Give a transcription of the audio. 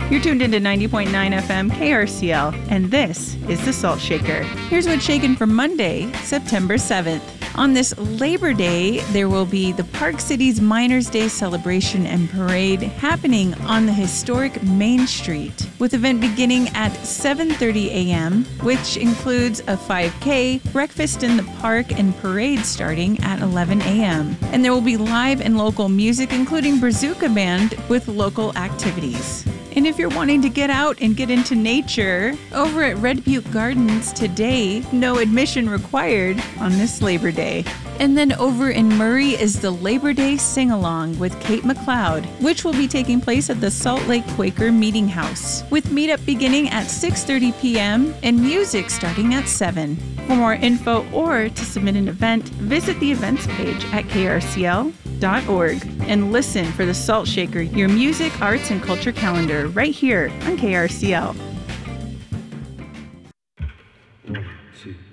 You're tuned into 90.9 FM KRCL, and this is The Salt Shaker. Here's what's shaken for Monday, September 7th. On this Labor Day, there will be the Park Cities Miners' Day celebration and parade happening on the historic Main Street, with event beginning at 7:30 a.m., which includes a 5K, breakfast in the park, and parade starting at 11 a.m. And there will be live and local music, including Brazuca Band, with local activities. And if you're wanting to get out and get into nature, over at Red Butte Gardens today, no admission required on this Labor Day. And then over in Murray is the Labor Day Sing-Along with Kate McLeod, which will be taking place at the Salt Lake Quaker Meeting House, with meetup beginning at 6:30 p.m. and music starting at 7. For more info or to submit an event, visit the events page at krcl.org and listen for the Salt Shaker, your music, arts, and culture calendar right here on KRCL. 1, 2.